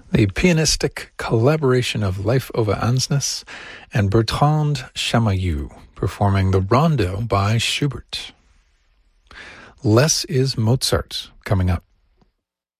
The pianistic collaboration of Leif Ove Ansnes and Bertrand Chamayou performing the Rondo by Schubert. Less is Mozart coming up.